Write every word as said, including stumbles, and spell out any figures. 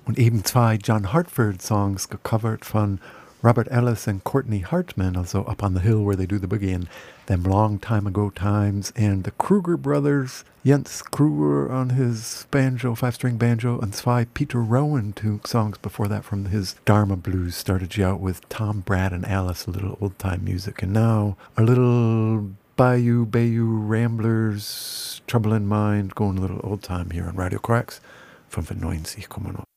Und eben zwei John Hartford-Songs gecovert von Robert Ellis and Courtney Hartman, also Up on the Hill Where They Do the Boogie and Them Long Time Ago Times, and the Kruger brothers, Jens Kruger on his banjo, five-string banjo, and zwei Peter Rowan, two songs before that from his Dharma Blues, started you out with Tom, Brad, and Alice, a little old-time music. And now, a little Bayou, Bayou Ramblers, Trouble in Mind, going a little old-time here on Radio Cracks, fünfundneunzig Komma null.